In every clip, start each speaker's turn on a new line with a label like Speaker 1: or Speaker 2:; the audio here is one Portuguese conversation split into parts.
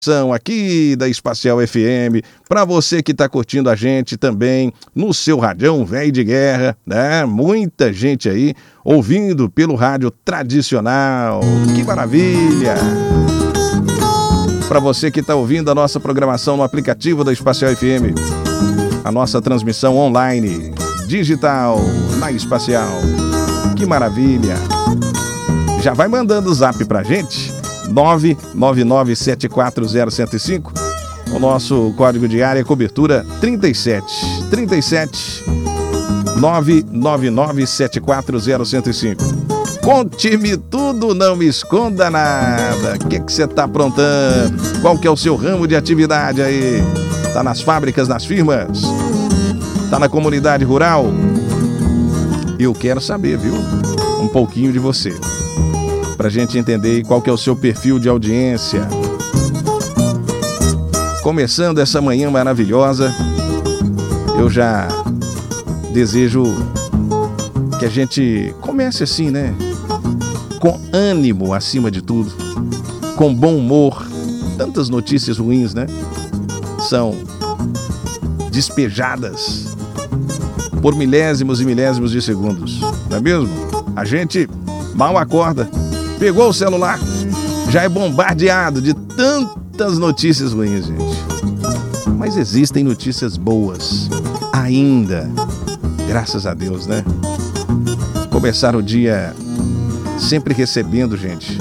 Speaker 1: Aqui da Espacial FM, para você que está curtindo a gente também no seu radião velho de guerra, né? Muita gente aí ouvindo pelo rádio tradicional, que maravilha! Para você que está ouvindo a nossa programação no aplicativo da Espacial FM, a nossa transmissão online, digital, na Espacial, que maravilha! Já vai mandando o zap pra gente, 999740105. O nosso código de área é cobertura 37 999740105. Conte-me tudo, não me esconda nada. O que você tá aprontando? Qual que é o seu ramo de atividade aí? Tá nas fábricas, nas firmas? Tá na comunidade rural? Eu quero saber, viu? Um pouquinho de você, pra gente entender qual que é o seu perfil de audiência. Começando essa manhã maravilhosa, eu já desejo que a gente comece assim, né? Com ânimo acima de tudo, com bom humor. Tantas notícias ruins, né? São despejadas por milésimos e milésimos de segundos, não é mesmo? A gente mal acorda, pegou o celular, já é bombardeado de tantas notícias ruins, gente. Mas existem notícias boas ainda, graças a Deus, né? Começar o dia sempre recebendo, gente,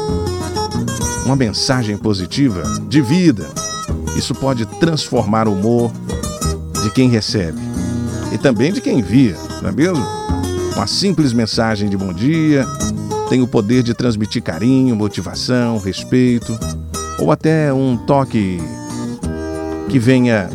Speaker 1: uma mensagem positiva de vida. Isso pode transformar o humor de quem recebe e também de quem envia, não é mesmo? Uma simples mensagem de bom dia tem o poder de transmitir carinho, motivação, respeito, ou até um toque que venha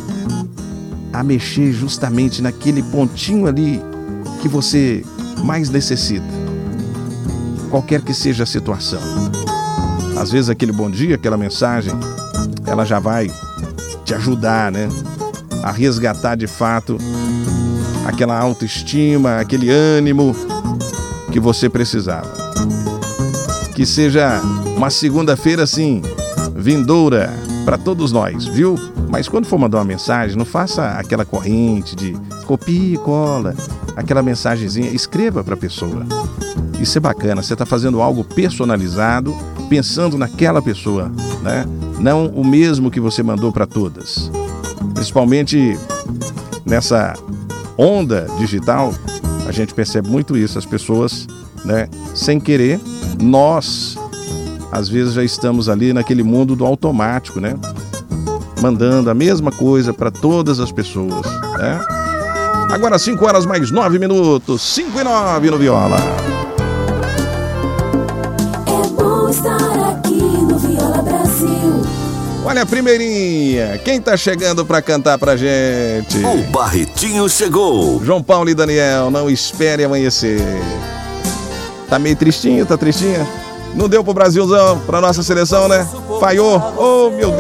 Speaker 1: a mexer justamente naquele pontinho ali que você mais necessita, qualquer que seja a situação. Às vezes aquele bom dia, aquela mensagem, ela já vai te ajudar, né, a resgatar de fato aquela autoestima, aquele ânimo que você precisava. Que seja uma segunda-feira assim, vindoura para todos nós, viu? Mas quando for mandar uma mensagem, não faça aquela corrente de copia e cola, aquela mensagenzinha, escreva para a pessoa. Isso é bacana, você está fazendo algo personalizado, pensando naquela pessoa, né? Não o mesmo que você mandou para todas. Principalmente nessa onda digital, a gente percebe muito isso, as pessoas, né, sem querer, nós às vezes já estamos ali naquele mundo do automático, né, mandando a mesma coisa para todas as pessoas, né? Agora 5 horas mais 9 minutos, 5 e 9 no Viola.
Speaker 2: É bom estar aqui no Viola Brasil.
Speaker 1: Olha a primeirinha, quem tá chegando pra cantar pra gente?
Speaker 3: O Barretinho chegou.
Speaker 1: João Paulo e Daniel, não espere amanhecer. Tá meio tristinho, tá tristinha? Não deu pro Brasilzão, pra nossa seleção, né? Falhou, oh meu Deus.